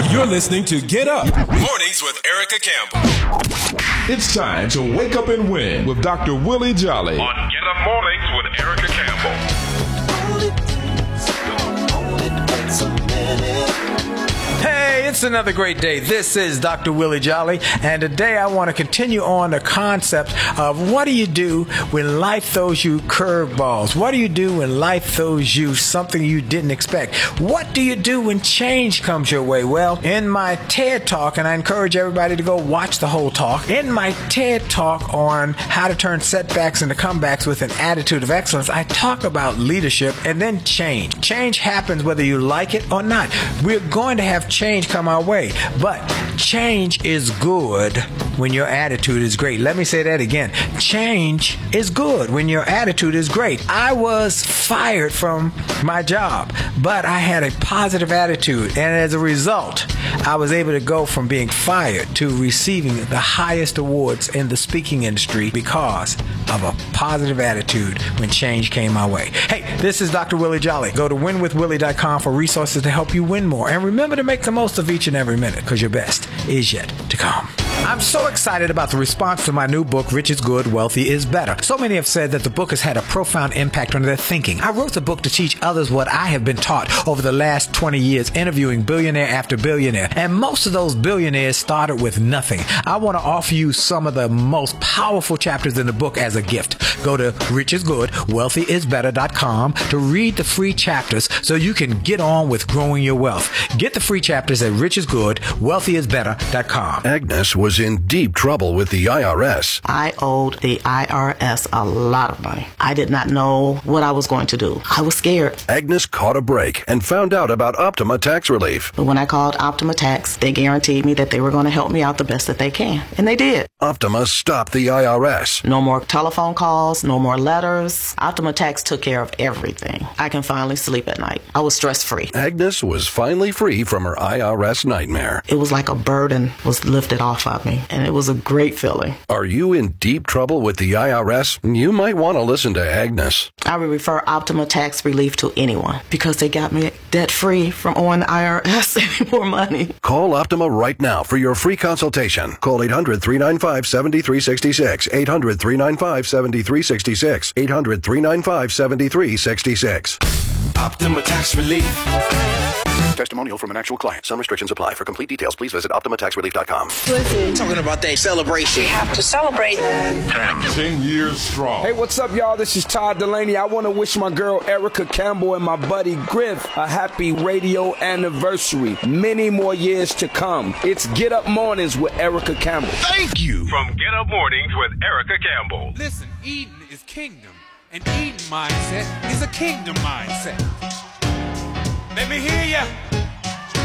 You're listening to Get Up Mornings with Erica Campbell. It's time to wake up and win with Dr. Willie Jolly on Get Up Mornings with Erica Campbell. Hey, it's another great day. This is Dr. Willie Jolly, and today I want to continue on the concept of what do you do when life throws you curveballs? What do you do when life throws you something you didn't expect? What do you do when change comes your way? Well, in my TED Talk, and I encourage everybody to go watch the whole talk, in my TED Talk on how to turn setbacks into comebacks with an attitude of excellence, I talk about leadership and then change. Change happens whether you like it or not. We're going to have change come our way, but change is good when your attitude is great. Let me say that again. Change is good when your attitude is great. I was fired from my job, but I had a positive attitude, and as a result, I was able to go from being fired to receiving the highest awards in the speaking industry because of a positive attitude when change came my way. Hey, this is Dr. Willie Jolly. Go to winwithwillie.com for resources to help you win more, and remember to make the most of each and every minute, because your best is yet to come. I'm so excited about the response to my new book, Rich is Good, Wealthy is Better. So many have said that the book has had a profound impact on their thinking. I wrote the book to teach others what I have been taught over the last 20 years, interviewing billionaire after billionaire. And most of those billionaires started with nothing. I want to offer you some of the most powerful chapters in the book as a gift. Go to richisgood.wealthyisbetter.com to read the free chapters so you can get on with growing your wealth. Get the free chapters at richisgood.wealthyisbetter.com. Agnes was in deep trouble with the IRS. I owed the IRS a lot of money. I did not know what I was going to do. I was scared. Agnes caught a break and found out about Optima Tax Relief. But when I called Optima Tax, they guaranteed me that they were going to help me out the best that they can. And they did. Optima stopped the IRS. No more telephone calls, no more letters. Optima Tax took care of everything. I can finally sleep at night. I was stress-free. Agnes was finally free from her IRS nightmare. It was like a burden was lifted off of me, and it was a great feeling. Are you in deep trouble with the IRS? You might want to listen to Agnes. I would refer Optima Tax Relief to anyone because they got me debt-free from owing the IRS any more money. Call Optima right now for your free consultation. Call 800-395-7366. 800-395-7366. 800-395-7366. Optima Tax Relief. Testimonial from an actual client. Some restrictions apply. For complete details, please visit OptimaTaxRelief.com. Listen, talking about that celebration. We have to celebrate. 10 years strong. Hey, what's up, y'all? This is Todd Delaney. I want to wish my girl Erica Campbell and my buddy Griff a happy radio anniversary. Many more years to come. It's Get Up Mornings with Erica Campbell. Thank you. From Get Up Mornings with Erica Campbell. Listen, Eden is kingdom. An Eden mindset is a kingdom mindset. Let me hear ya.